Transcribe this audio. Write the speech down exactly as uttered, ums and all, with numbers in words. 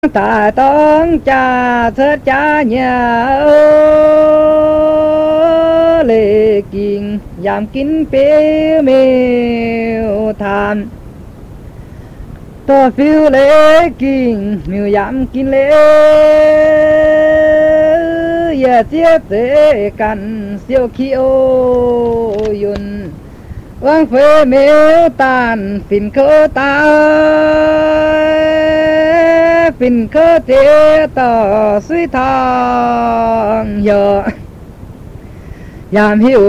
tại tông cha thất cha nhà lệ kinh giảm kín bế mèo than to phiêu lệ kinh mèo giảm kín lệ ya chia tế cằn siêu khiêu yun vang phê mèo tàn phình khơ ta phình khơ tế tờ suy thang giờ giảm hiểu